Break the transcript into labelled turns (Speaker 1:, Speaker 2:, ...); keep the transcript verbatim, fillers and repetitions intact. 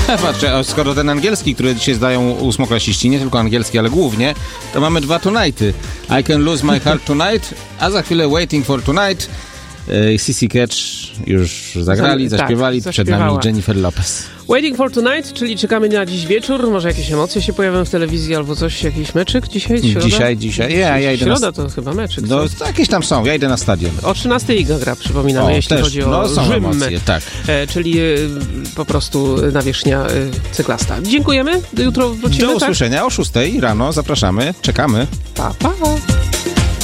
Speaker 1: Patrz, skoro ten angielski, który dzisiaj zdają ósmoklasiści, nie tylko angielski, ale głównie, to mamy dwa tonighty. I can lose my heart tonight, a za chwilę waiting for tonight. Sissy Catch już zagrali,
Speaker 2: Za,
Speaker 1: zaśpiewali,
Speaker 2: tak,
Speaker 1: przed nami Jennifer Lopez.
Speaker 2: Waiting for Tonight, czyli czekamy na dziś wieczór, może jakieś emocje się pojawią w telewizji albo coś, jakiś meczyk dzisiaj? Środa?
Speaker 1: Dzisiaj, dzisiaj, ja, ja idę
Speaker 2: Środa
Speaker 1: na...
Speaker 2: to chyba meczyk.
Speaker 1: No, jakieś tam są, ja idę na stadion.
Speaker 2: O trzynastej Iga gra, przypominamy,
Speaker 1: o,
Speaker 2: jeśli
Speaker 1: też,
Speaker 2: chodzi o
Speaker 1: no, są
Speaker 2: Rzym,
Speaker 1: emocje, tak.
Speaker 2: e, czyli e, po prostu nawierzchnia e, cyklasta. Dziękujemy, jutro wrócimy.
Speaker 1: Do usłyszenia
Speaker 2: tak?
Speaker 1: o szóstej rano, zapraszamy, czekamy.
Speaker 2: Pa, pa.